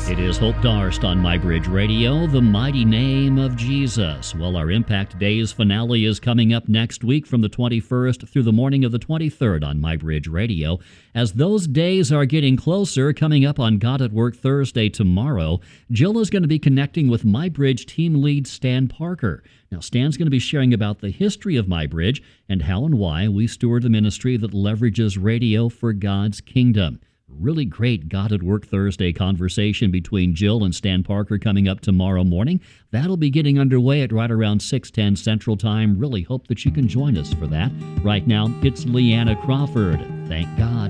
It is Hope Darst on MyBridge Radio, the mighty name of Jesus. Well, our Impact Days finale is coming up next week from the 21st through the morning of the 23rd on MyBridge Radio. As those days are getting closer, coming up on God at Work Thursday tomorrow, Jill is going to be connecting with MyBridge team lead Stan Parker. Now, Stan's going to be sharing about the history of MyBridge and how and why we steward a ministry that leverages radio for God's kingdom. Really great God at Work Thursday conversation between Jill and Stan Parker coming up tomorrow morning. That'll be getting underway at right around 6:10 Central Time. Really hope that you can join us for that. Right now, it's Leanna Crawford. Thank God.